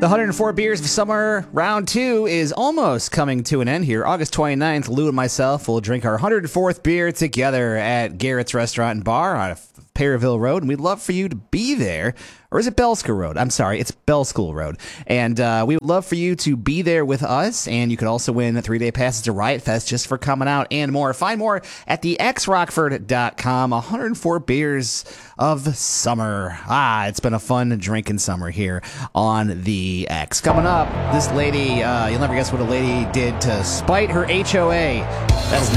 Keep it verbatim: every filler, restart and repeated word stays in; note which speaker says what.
Speaker 1: The one hundred four Beers of Summer Round two is almost coming to an end here. August twenty-ninth, Lou and myself will drink our one hundred fourth beer together at Garrett's Restaurant and Bar on Perryville Road, and we'd love for you to be there. Or is it Bell School Road? I'm sorry, it's Bell School Road. And uh, we would love for you to be there with us, and you could also win three-day passes to Riot Fest just for coming out and more. Find more at the x rockford dot com. one hundred four Beers of Summer. Ah, it's been a fun drinking summer here on the X. Coming up, this lady, uh, you'll never guess what a lady did to spite her H O A. That's